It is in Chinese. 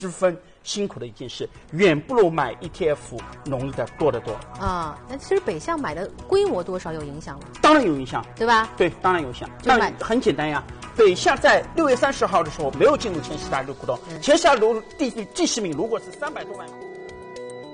十分辛苦的一件事，远不如买 ETF 容易的多得多啊。那其实北向买的规模多少有影响吗？ 当然有影响， 对吧？ 对，当然有影响。当然很简单呀。北向在6月30号的时候没有进入前10大流股东，前10大流第10名如果是300多万。